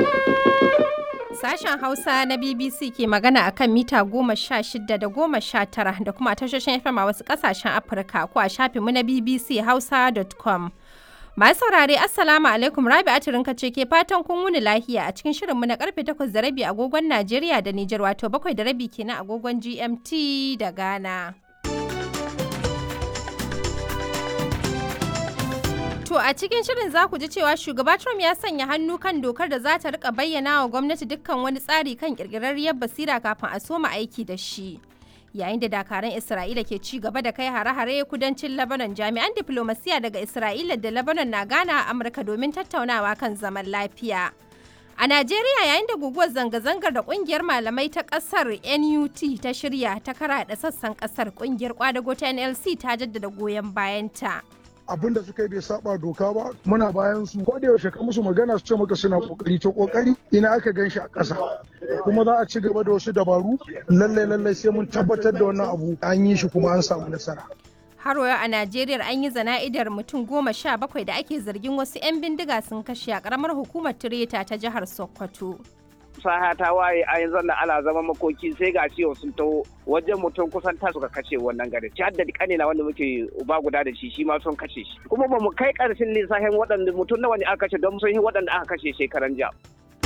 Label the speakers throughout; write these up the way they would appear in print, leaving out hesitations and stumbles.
Speaker 1: Sashen Hausa na BBC ke magana a kan mita 16 da 19 da kuma tashoshin FM a wasu ƙasashen Afirka ko a shafinmu na bbchausa.com. Masu saurare Assalamu alaikum, Rabi'atu Rinka ce ke fatan kun wuni lahiya a cikin shirinmu na karfe 8:30 agogon Najeriya da Nijar, wato 7:30 kenan agogon GMT da Ghana. To a cikin shirin za ku ji cewa shugaba Trump ya sanya hannu kan dokar da za ta rika bayyana wa gwamnati dukkan wani tsari kan kirkirarriyar basira kafin a soma aiki da shi. Yayin da dakaran Isra'ila ke ci gaba da kai hare-hare kudancin Lebanon, jami'an diplomasiya daga Isra'ila da Lebanon na gana a Amurka domin tattaunawa kan zaman lafiya. A Najeriya, yayin da guguwar zanga-zangar da kungiyar malamai ta kasar NUT ta shirya ta karaɗa sassan kasar, kungiyar kwadago ta NLC ta jaddada goyon bayanta.
Speaker 2: Abin da suka yi bai saba doka ba, muna bayan su ko da yaushe ka musu magana su ce maka suna kokari, to kokari ina aka gan shi a ƙasa, kuma za a ci gaba da wasu dabaru. Lallai sai mun tabbatar da wannan abu an yi shi kuma an samu nasara.
Speaker 1: Har yau a Najeriya an yi zana'idar mutum 17 da ake zargin wasu 'yan bindiga sun kashe a ƙaramar hukumar Tireta ta jihar Sokoto.
Speaker 3: Saha ta waye a yanzu da ana zama makoki sai ga ciwo sun taho wajen mutum kusan ta suka kashe wannan gari. Ci haddadi kanina wanda muke uba guda da shi ma sun kashe shi. Kuma ba mu kai karshen lissafin waɗanda mutum nawa ne aka kashe don sun yi waɗanda aka kashe shekaran jiya.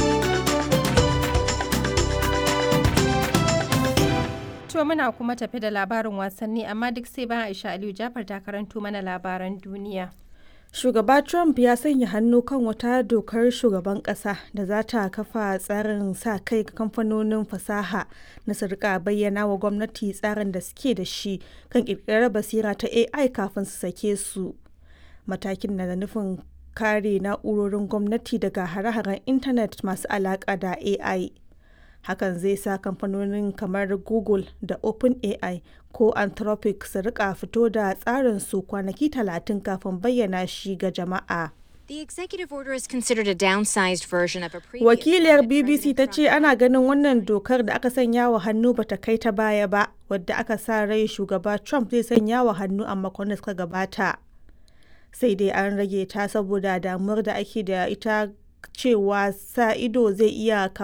Speaker 1: To muna kuma tafi da labarin wasanni, amma duk sai bayan Aisha Aliyu Jafar ta karanto mana labaran duniya.
Speaker 4: Shugaba Trump ya sanya hannu kan wata dokar shugaban ƙasa da za ta kafa tsarin sa kai ga kamfanonin fasaha na su rika bayyana wa gwamnati tsarin da suke da shi kan ƙirƙirar basira ta AI kafin su sake su. Matakin na da nufin kare na'urorin gwamnati daga hare-haren intanet masu alaƙa da AI. Hakan zai sa kamfanonin kamar Google da OpenAI ko Anthropic su rika fito da tsarinsu kwanaki 30 kafin bayyana shi ga jama'a.
Speaker 5: The executive order is considered a downsized version of a previous.
Speaker 4: Wakiliyar BBC ta ce ana ganin wannan dokar da aka sanya wa hannu bata kai ta baya ba, wadda aka sa rai shugaba Trump zai sanya wa hannu a makon da suka gabata. Sai dai an rage ta saboda damuwar da ake da ita cewa sa ido zai iya